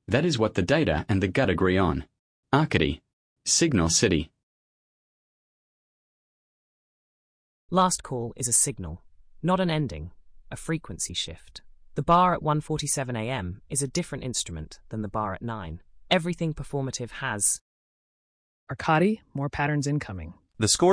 That is what the data and the gut agree on. Arcady, Signal City. Last call is a signal, not an ending, a frequency shift. The bar at 1:47 a.m. is a different instrument than the bar at 9. Everything performative has. Arcady, more patterns incoming. The score